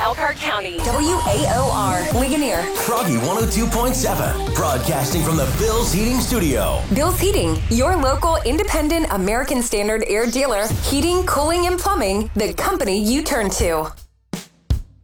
Elkhart County. WAOR, Ligonier. Froggy 102.7, broadcasting from the Bill's Heating Studio. Bill's Heating, your local independent American Standard air dealer. Heating, cooling, and plumbing, the company you turn to.